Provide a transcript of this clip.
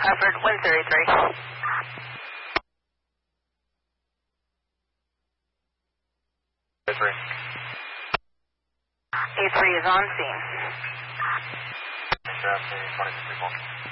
Hartford 133. A3 is on scene. Interesting, 22 people.